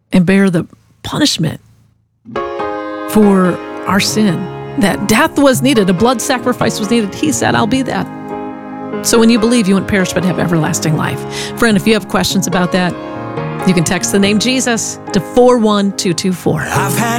and bear the punishment for our sin. That death was needed, a blood sacrifice was needed. He said, I'll be that. So when you believe, you won't perish but have everlasting life. Friend, if you have questions about that, you can text the name Jesus to 41224. I've had